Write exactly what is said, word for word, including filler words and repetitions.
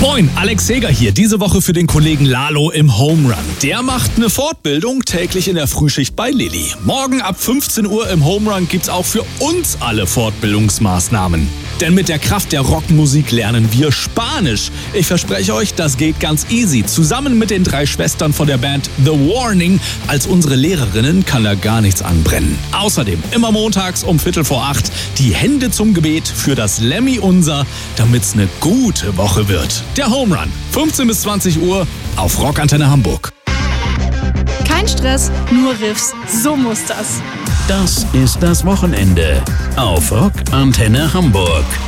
Moin, Alex Seger hier. Diese Woche für den Kollegen Lalo im Home Run. Der macht eine Fortbildung täglich in der Frühschicht bei Lilly. Morgen ab fünfzehn Uhr im Home Run gibt's auch für uns alle Fortbildungsmaßnahmen. Denn mit der Kraft der Rockmusik lernen wir Spanisch. Ich verspreche euch, das geht ganz easy. Zusammen mit den drei Schwestern von der Band The Warning als unsere Lehrerinnen kann da gar nichts anbrennen. Außerdem immer montags um Viertel vor acht die Hände zum Gebet für das Lemmy Unser, damit's eine gute Woche wird. Der Home Run, fünfzehn bis zwanzig Uhr auf Rockantenne Hamburg. Kein Stress, nur Riffs. So muss das. Das ist das Wochenende auf Rockantenne Hamburg.